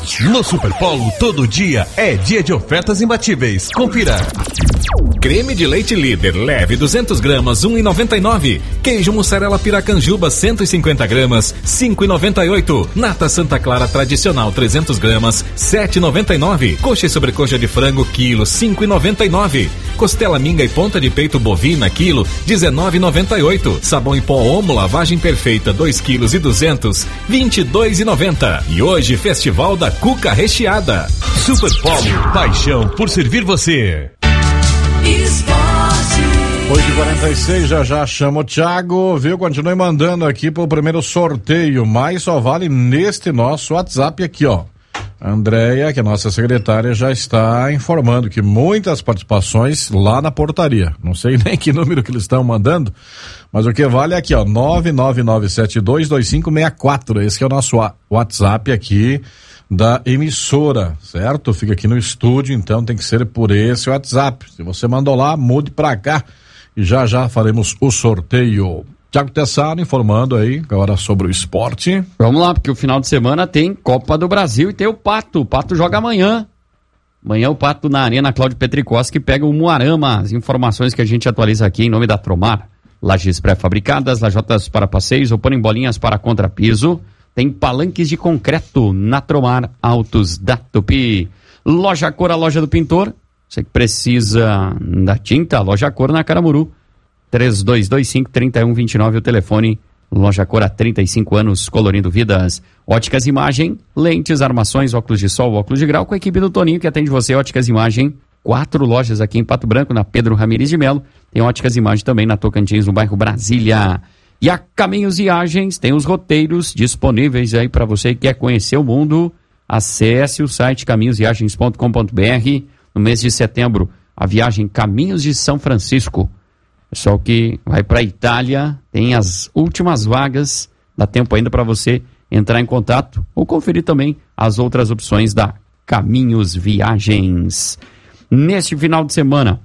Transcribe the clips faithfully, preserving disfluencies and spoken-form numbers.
No Superpolo, todo dia é dia de ofertas imbatíveis. Confira. Creme de leite líder leve duzentos gramas, um real e noventa e nove centavos. Queijo mussarela piracanjuba cento e cinquenta gramas, cinco reais e noventa e oito centavos. Nata Santa Clara tradicional trezentos gramas, sete reais e noventa e nove centavos. Coxa e sobrecoxa de frango quilo, cinco reais e noventa e nove centavos. Costela minga e ponta de peito bovina quilo, dezenove reais e noventa e oito centavos. Sabão em pó Omo lavagem perfeita dois quilos e duzentos, vinte e dois reais e noventa centavos. E hoje Festival da Cuca recheada. Superpolo, paixão por servir você. oito e quarenta e seis, já já chama o Thiago, viu? Continue mandando aqui pro primeiro sorteio, mas só vale neste nosso WhatsApp aqui, ó. A Andréia, que é nossa secretária, já está informando que muitas participações lá na portaria. Não sei nem que número que eles estão mandando, mas o que vale é aqui, ó, nove nove nove sete dois dois cinco seis quatro. Esse que é o nosso WhatsApp aqui da emissora, certo? Fica aqui no estúdio, então tem que ser por esse WhatsApp. Se você mandou lá, mude pra cá e já já faremos o sorteio. Thiago Tessaro informando aí agora sobre o esporte. Vamos lá, porque o final de semana tem Copa do Brasil e tem o Pato. O Pato joga amanhã. Amanhã o Pato na Arena Cláudio Petricoski pega o Moarama. As informações que a gente atualiza aqui em nome da Tromar. Lajes pré-fabricadas, lajotas para passeios, oponem bolinhas para contrapiso. Tem palanques de concreto na Tromar Autos da Tupi. Loja Cor, a loja do pintor. Você que precisa da tinta, Loja Cor na Caramuru. três dois dois cinco, três um dois nove, o telefone. Loja Cor há trinta e cinco anos, colorindo vidas. Óticas Imagem, lentes, armações, óculos de sol, óculos de grau, com a equipe do Toninho que atende você. Óticas Imagem, quatro lojas aqui em Pato Branco, na Pedro Ramires de Melo. Tem Óticas Imagem também na Tocantins, no bairro Brasília. E a Caminhos Viagens tem os roteiros disponíveis aí para você que quer conhecer o mundo. Acesse o site caminhos viagens ponto com ponto b r. No mês de setembro, a viagem Caminhos de São Francisco. Pessoal que vai para a Itália, tem as últimas vagas, dá tempo ainda para você entrar em contato ou conferir também as outras opções da Caminhos Viagens. Neste final de semana,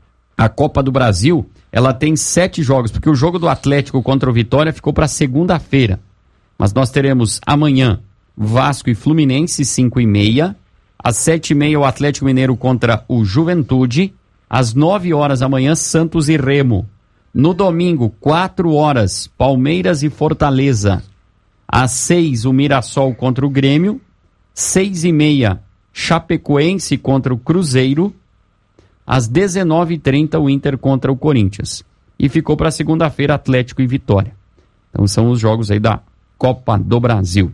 a Copa do Brasil, ela tem sete jogos, porque o jogo do Atlético contra o Vitória ficou para segunda-feira. Mas nós teremos amanhã Vasco e Fluminense, cinco e meia. Às sete e meia, o Atlético Mineiro contra o Juventude. Às nove horas da manhã, Santos e Remo. No domingo, quatro horas, Palmeiras e Fortaleza. Às seis, o Mirassol contra o Grêmio. Seis e meia, Chapecoense contra o Cruzeiro. Às dezenove e trinta, o Inter contra o Corinthians. E ficou para segunda-feira, Atlético e Vitória. Então são os jogos aí da Copa do Brasil.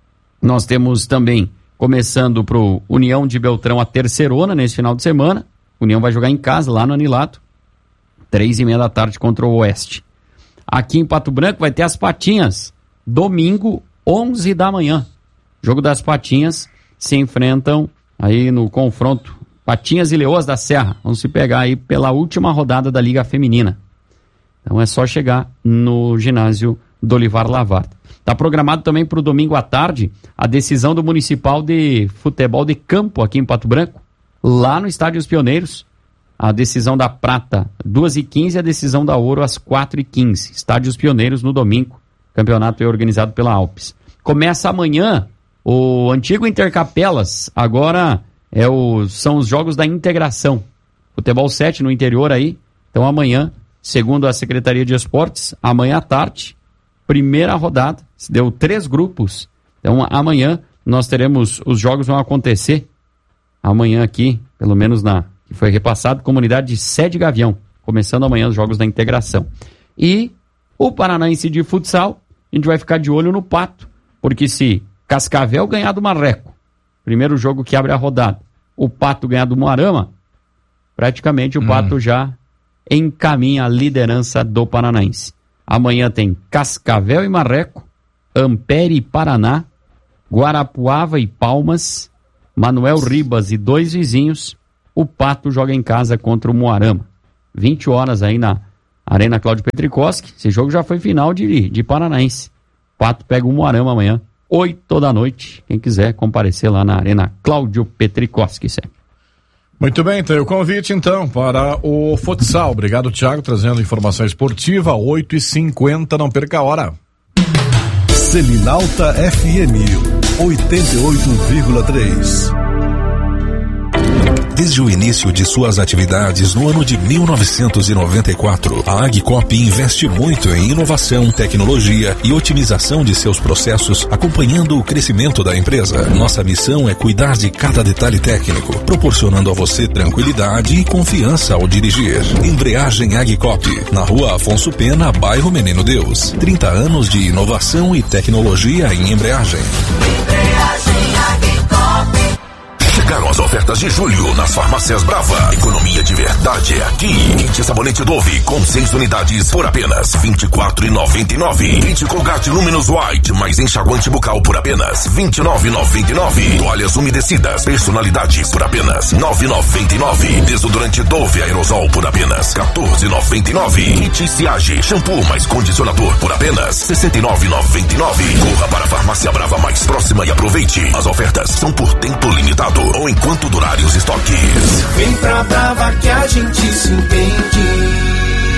Nós temos também, começando pro União de Beltrão, a terceirona nesse final de semana. União vai jogar em casa, lá no Anilato. Três e meia da tarde contra o Oeste. Aqui em Pato Branco vai ter as Patinhas. Domingo, onze da manhã. Jogo das Patinhas se enfrentam aí no confronto. Patinhas e Leoas da Serra. Vão se pegar aí pela última rodada da Liga Feminina. Então é só chegar no ginásio do Olivar Lavarda. Está programado também para o domingo à tarde a decisão do Municipal de Futebol de Campo aqui em Pato Branco. Lá no Estádio Os Pioneiros, a decisão da Prata, duas e quinze, a decisão da Ouro, às quatro e quinze. Estádio Os Pioneiros no domingo. O campeonato é organizado pela Alpes. Começa amanhã o antigo Intercapelas, agora é o, são os jogos da integração. Futebol sete no interior aí. Então amanhã, segundo a Secretaria de Esportes, amanhã à tarde, primeira rodada, se deu três grupos. Então amanhã nós teremos, os jogos vão acontecer amanhã aqui, pelo menos na que foi repassado, comunidade de Sede Gavião, começando amanhã os jogos da integração. E o Paranaense de futsal, a gente vai ficar de olho no Pato, porque se Cascavel ganhar do Marreco, primeiro jogo que abre a rodada, o Pato ganhar do Moarama, praticamente o hum. Pato já encaminha a liderança do Paranaense. Amanhã tem Cascavel e Marreco, Ampere e Paraná, Guarapuava e Palmas, Manuel Ribas e dois vizinhos. O Pato joga em casa contra o Moarama. vinte horas aí na Arena Cláudio Petricoski. Esse jogo já foi final de, de Paranaense. O Pato pega o Moarama amanhã, oito da noite. Quem quiser comparecer lá na Arena Cláudio Petricoski, sempre. Muito bem, tem o convite então para o futsal. Obrigado, Thiago, trazendo informação esportiva. oito e cinquenta, não perca a hora. Selinalta F M. oitenta e oito vírgula três. Desde o início de suas atividades no ano de mil novecentos e noventa e quatro, a Agcop investe muito em inovação, tecnologia e otimização de seus processos, acompanhando o crescimento da empresa. Nossa missão é cuidar de cada detalhe técnico, proporcionando a você tranquilidade e confiança ao dirigir. Embreagem Agcop, na Rua Afonso Pena, bairro Menino Deus. trinta anos de inovação e tecnologia em embreagem. Embreagem Agcop. Chegaram as ofertas de julho nas farmácias Brava. Economia de verdade é aqui. Kit sabonete Dove com seis unidades por apenas vinte e quatro reais e noventa e nove centavos. Kit Colgate Luminous White mais enxaguante bucal por apenas vinte e nove reais e noventa e nove centavos. Toalhas umedecidas personalidades por apenas nove reais e noventa e nove centavos. Desodorante Dove Aerosol por apenas quatorze reais e noventa e nove centavos. Kit Siage shampoo mais condicionador por apenas sessenta e nove reais e noventa e nove centavos. Corra para a farmácia Brava mais próxima e aproveite. As ofertas são por tempo limitado ou enquanto durarem os estoques. Vem pra Brava que a gente se entende.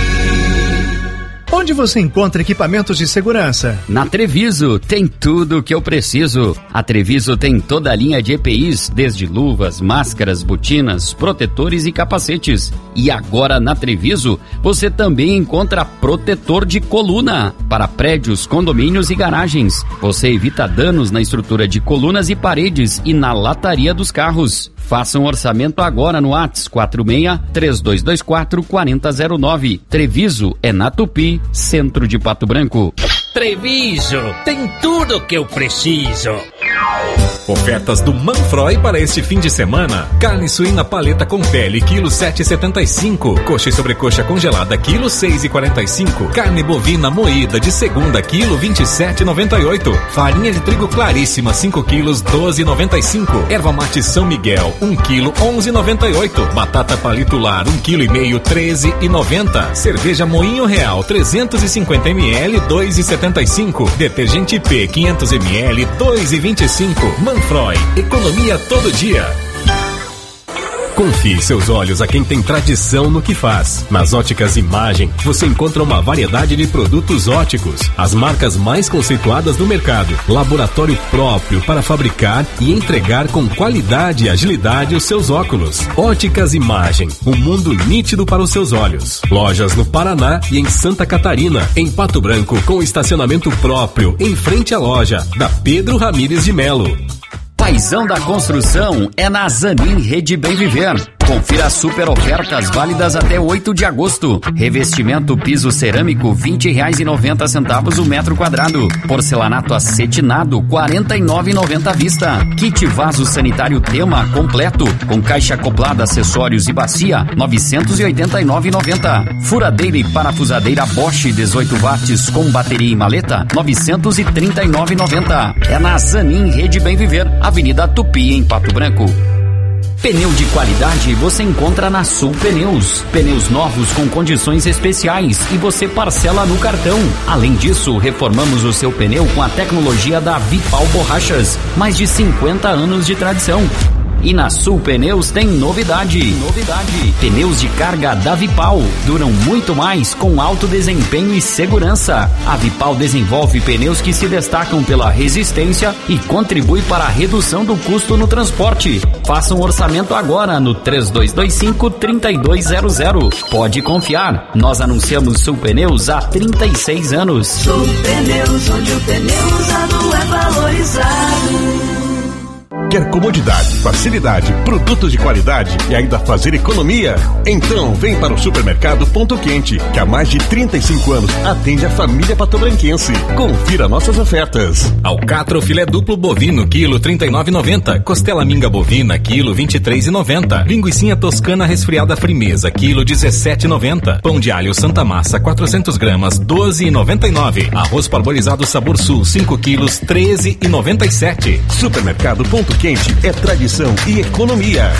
Onde você encontra equipamentos de segurança? Na Treviso tem tudo o que eu preciso. A Treviso tem toda a linha de E P Is, desde luvas, máscaras, botinas, protetores e capacetes. E agora na Treviso você também encontra protetor de coluna para prédios, condomínios e garagens. Você evita danos na estrutura de colunas e paredes e na lataria dos carros. Faça um orçamento agora no WhatsApp quatro seis, três dois dois quatro, quatro zero zero nove. Treviso é na Tupi, centro de Pato Branco. Treviso tem tudo o que eu preciso. Ofertas do Manfroy para este fim de semana. Carne suína paleta com pele, quilo sete reais e setenta e cinco centavos. Coxa e sobrecoxa congelada, quilo seis reais e quarenta e cinco centavos. Carne bovina moída de segunda, quilo vinte e sete reais e noventa e oito centavos. Farinha de trigo claríssima, cinco quilos, doze reais e noventa e cinco centavos. Erva mate São Miguel, um quilo, onze reais e noventa e oito centavos. Batata palito lar, um quilo e meio, treze reais e noventa centavos. Cerveja Moinho Real, trezentos e cinquenta mililitros, dois reais e setenta e cinco centavos. Detergente P, quinhentos mililitros, dois reais e vinte e cinco centavos. Manfroy, economia todo dia. Confie seus olhos a quem tem tradição no que faz. Nas Óticas Imagem, você encontra uma variedade de produtos óticos, as marcas mais conceituadas do mercado, laboratório próprio para fabricar e entregar com qualidade e agilidade os seus óculos. Óticas Imagem, um mundo nítido para os seus olhos. Lojas no Paraná e em Santa Catarina, em Pato Branco, com estacionamento próprio, em frente à loja, da Pedro Ramires de Melo. Paizão da construção é na Zanin Rede Bem Viver. Confira as super ofertas válidas até oito de agosto. Revestimento piso cerâmico, vinte reais e noventa centavos o metro quadrado. Porcelanato acetinado, quarenta e nove reais e noventa à vista. Kit vaso sanitário Tema completo, com caixa acoplada, acessórios e bacia, novecentos e oitenta e nove reais e noventa centavos. Furadeira e parafusadeira Bosch dezoito watts com bateria e maleta, novecentos e trinta e nove reais e noventa centavos. É na Zanin Rede Bem Viver, Avenida Tupi, em Pato Branco. Pneu de qualidade você encontra na Sul Pneus. Pneus novos com condições especiais e você parcela no cartão. Além disso, reformamos o seu pneu com a tecnologia da Vipal Borrachas. Mais de cinquenta anos de tradição. E na Sul Pneus tem novidade. Novidade. Pneus de carga da Vipal duram muito mais com alto desempenho e segurança. A Vipal desenvolve pneus que se destacam pela resistência e contribui para a redução do custo no transporte. Faça um orçamento agora no três dois dois cinco, três dois zero zero. Pode confiar, nós anunciamos Sul Pneus há trinta e seis anos. Sul Pneus, onde o pneu usado é valorizado. Quer comodidade, facilidade, produtos de qualidade e ainda fazer economia? Então vem para o Supermercado Ponto Quente, que há mais de trinta e cinco anos atende a família patobranquense. Confira nossas ofertas. Alcatra filé duplo bovino, quilo trinta e nove reais e noventa centavos. Costela minga bovina, quilo vinte e três reais e noventa centavos. Linguicinha toscana resfriada frimeza, quilo dezessete reais e noventa centavos. Pão de alho Santa Massa, quatrocentas gramas, doze reais e noventa e nove centavos. Arroz parbolizado Sabor Sul, cinco quilos, treze reais e noventa e sete centavos. Supermercado Ponto Quente é tradição e economia.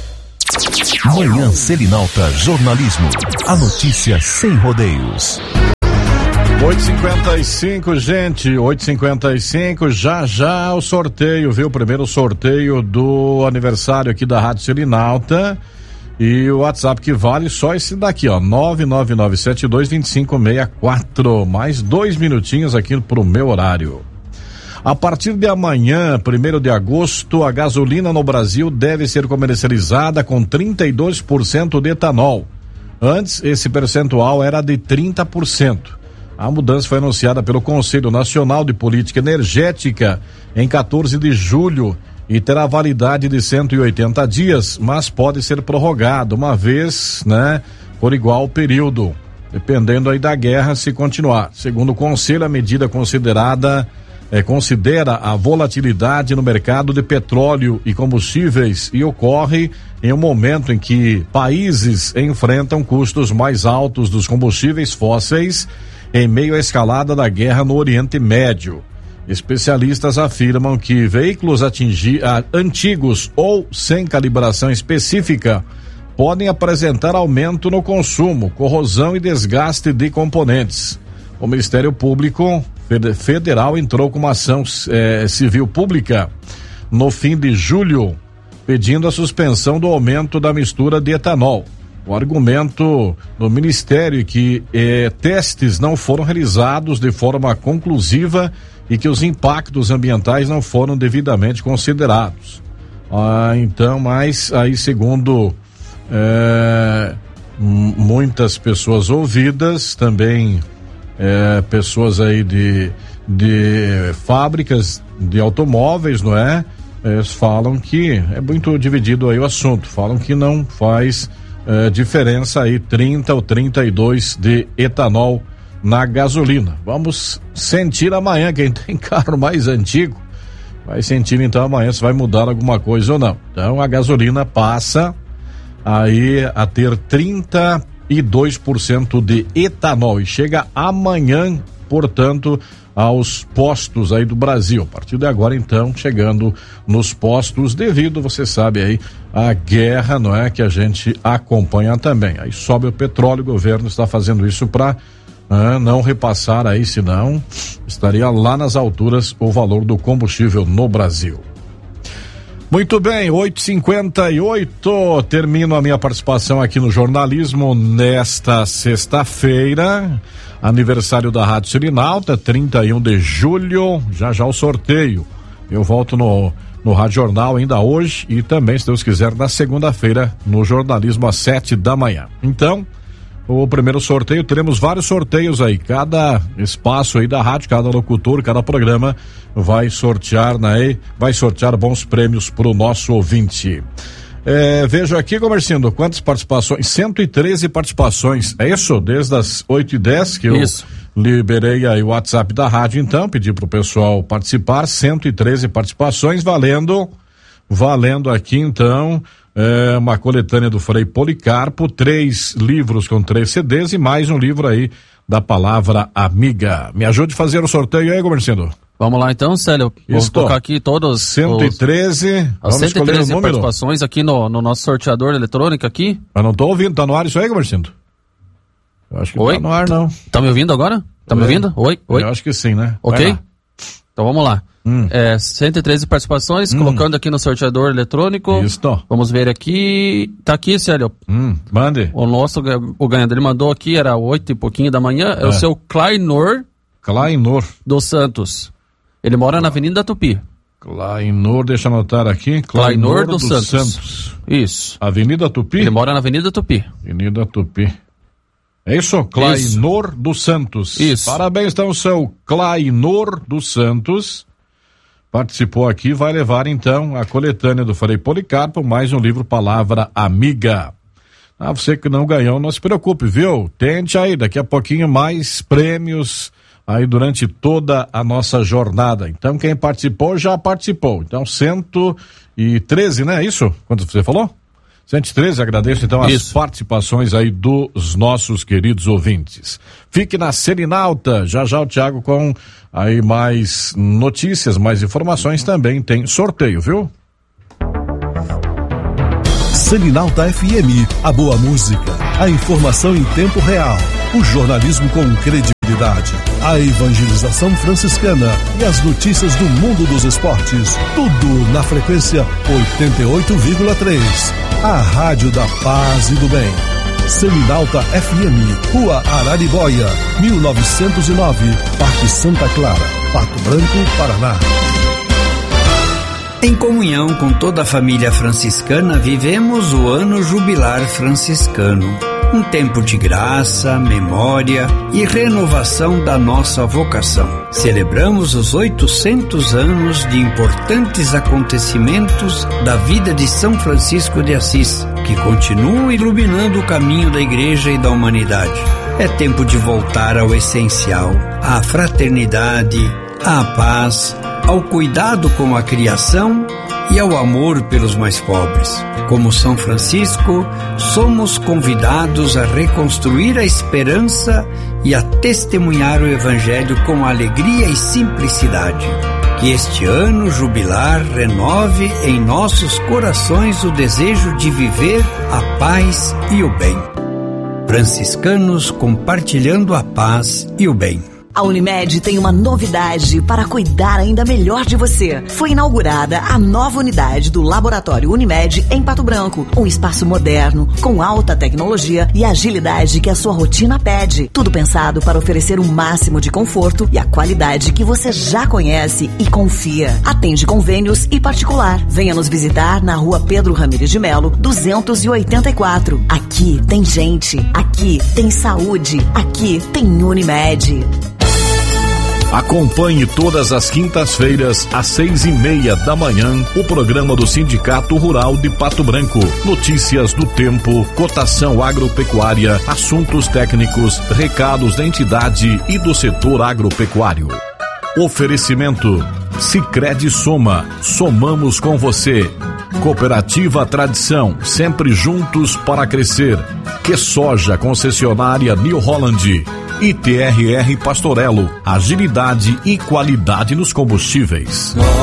Manhã Selinalta Jornalismo. A notícia sem rodeios. oito e cinquenta e cinco, gente, oito e cinquenta e cinco, já já o sorteio, viu? O primeiro sorteio do aniversário aqui da Rádio Selinalta. E o WhatsApp que vale só esse daqui, ó, nove nove nove sete dois dois cinco seis quatro. Mais dois minutinhos aqui pro meu horário. A partir de amanhã, primeiro de agosto, a gasolina no Brasil deve ser comercializada com trinta e dois por cento de etanol. Antes, esse percentual era de trinta por cento. A mudança foi anunciada pelo Conselho Nacional de Política Energética em quatorze de julho e terá validade de cento e oitenta dias, mas pode ser prorrogado uma vez, né, por igual período, dependendo aí da guerra se continuar. Segundo o Conselho, a medida considerada é, considera a volatilidade no mercado de petróleo e combustíveis e ocorre em um momento em que países enfrentam custos mais altos dos combustíveis fósseis em meio à escalada da guerra no Oriente Médio. Especialistas afirmam que veículos atingi, ah, antigos ou sem calibração específica podem apresentar aumento no consumo, corrosão e desgaste de componentes. O Ministério Público Federal entrou com uma ação eh, civil pública no fim de julho, pedindo a suspensão do aumento da mistura de etanol. O argumento do Ministério é que eh, testes não foram realizados de forma conclusiva e que os impactos ambientais não foram devidamente considerados. Ah, então, mas aí segundo eh, m- muitas pessoas ouvidas, também eh, pessoas aí de, de fábricas de automóveis, não é? Eles falam que é muito dividido aí o assunto, falam que não faz É, diferença aí trinta ou trinta e dois de etanol na gasolina. Vamos sentir amanhã, quem tem carro mais antigo vai sentir então amanhã se vai mudar alguma coisa ou não. Então a gasolina passa aí a ter trinta e dois por cento de etanol e chega amanhã, portanto, aos postos aí do Brasil. A partir de agora, então, chegando nos postos devido, você sabe aí, à guerra, não é? Que a gente acompanha também. Aí sobe o petróleo, o governo está fazendo isso para ah, não repassar aí, senão estaria lá nas alturas o valor do combustível no Brasil. Muito bem, oito e cinquenta e oito, termino a minha participação aqui no jornalismo nesta sexta-feira, aniversário da Rádio Selinalta, trinta e um de julho, já já o sorteio. Eu volto no, no Rádio Jornal ainda hoje e também, se Deus quiser, na segunda-feira, no jornalismo às sete da manhã. Então, o primeiro sorteio, teremos vários sorteios aí, cada espaço aí da rádio, cada locutor, cada programa vai sortear, né? Vai sortear bons prêmios pro nosso ouvinte. É, vejo aqui, Comercindo, quantas participações? cento e treze participações, é isso? Desde as oito e dez que eu isso. liberei aí o WhatsApp da rádio, então, pedi pro pessoal participar, cento e treze participações, valendo, valendo aqui, então, é, uma coletânea do Frei Policarpo, três livros com três C Ds e mais um livro aí da Palavra Amiga. Me ajude a fazer o sorteio aí, Comercindo. Vamos lá então, Célio. Vamos Estou. colocar aqui todos cento e treze. Os, vamos cento e treze o número. participações aqui no, no nosso sorteador eletrônico aqui. Mas não tô ouvindo, tá no ar isso aí, Comercindo? Eu acho que Oi? tá no ar, não. Tá me ouvindo agora? Tá Oi. me ouvindo? Oi? Oi? Eu acho que sim, né? Ok? Então vamos lá. Hum. É, cento e treze participações, hum. colocando aqui no sorteador eletrônico. Isso. Vamos ver aqui. Tá aqui, Célio. Hum. Mande. O nosso, o ganhador, ele mandou aqui, era oito e pouquinho da manhã. É, é o seu Clainor. Clainor. Dos Santos. Ele mora na Avenida Tupi. Clainor, deixa eu anotar aqui. Clainor dos, dos Santos. Santos. Isso. Avenida Tupi? Ele mora na Avenida Tupi. Avenida Tupi. É isso? Clainor isso. dos Santos. Isso. Parabéns, então, seu Clainor dos Santos. Participou aqui, vai levar, então, a coletânea do Frei Policarpo, mais um livro Palavra Amiga. Ah, você que não ganhou, não se preocupe, viu? Tente aí, daqui a pouquinho mais prêmios aí durante toda a nossa jornada. Então, quem participou, já participou. Então, cento e treze, né? Isso? Quanto você falou? cento e treze, agradeço então as Isso. participações aí dos nossos queridos ouvintes. Fique na Selinalta, já já o Thiago com aí mais notícias, mais informações, também tem sorteio, viu? Selinalta F M, a boa música, a informação em tempo real, o jornalismo com credibilidade, a evangelização franciscana e as notícias do mundo dos esportes, tudo na frequência oitenta e oito vírgula três. A Rádio da Paz e do Bem. Selinalta F M, Rua Araribóia, mil novecentos e nove, Parque Santa Clara. Pato Branco, Paraná. Em comunhão com toda a família franciscana, vivemos o Ano Jubilar Franciscano. Um tempo de graça, memória e renovação da nossa vocação. Celebramos os oitocentos anos de importantes acontecimentos da vida de São Francisco de Assis, que continuam iluminando o caminho da Igreja e da humanidade. É tempo de voltar ao essencial, à fraternidade, à paz, ao cuidado com a criação e ao amor pelos mais pobres. Como São Francisco, somos convidados a reconstruir a esperança e a testemunhar o Evangelho com alegria e simplicidade. Que este ano jubilar renove em nossos corações o desejo de viver a paz e o bem. Franciscanos compartilhando a paz e o bem. A Unimed tem uma novidade para cuidar ainda melhor de você. Foi inaugurada a nova unidade do Laboratório Unimed em Pato Branco. Um espaço moderno, com alta tecnologia e agilidade que a sua rotina pede. Tudo pensado para oferecer o máximo de conforto e a qualidade que você já conhece e confia. Atende convênios e particular. Venha nos visitar na rua Pedro Ramires de Melo, duzentos e oitenta e quatro. Aqui tem gente, aqui tem saúde, aqui tem Unimed. Acompanhe todas as quintas-feiras, às seis e meia da manhã, o programa do Sindicato Rural de Pato Branco. Notícias do tempo, cotação agropecuária, assuntos técnicos, recados da entidade e do setor agropecuário. Oferecimento Sicredi Soma, somamos com você. Cooperativa Tradição, sempre juntos para crescer. Que Soja, concessionária New Holland. I T R R Pastorello, agilidade e qualidade nos combustíveis.